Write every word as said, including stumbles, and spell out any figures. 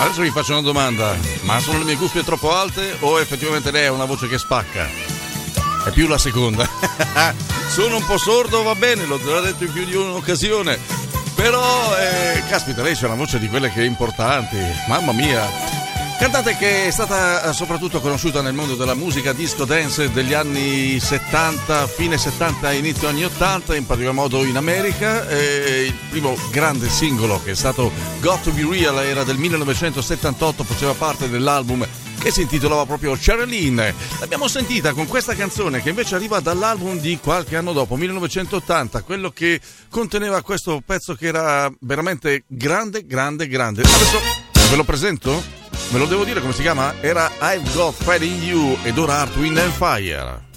Adesso vi faccio una domanda, ma sono le mie cuffie troppo alte o effettivamente lei ha una voce che spacca? È più la seconda. Sono un po' sordo, va bene, l'ho già detto in più di un'occasione, però eh, caspita, lei c'ha una voce di quelle che è importanti, mamma mia. Cantante che è stata soprattutto conosciuta nel mondo della musica disco dance degli anni settanta, fine settanta, inizio anni ottanta, in particolar modo in America. Eh, il primo grande singolo, che è stato Got to Be Real, era del millenovecentosettantotto, faceva parte dell'album che si intitolava proprio Cheryl. L'abbiamo sentita con questa canzone che invece arriva dall'album di qualche anno dopo, millenovecentottanta, quello che conteneva questo pezzo che era veramente grande, grande, grande. Adesso ve lo presento? Ve lo devo dire come si chiama? Era I've Got Fire in You ed ora Earth, Wind and Fire.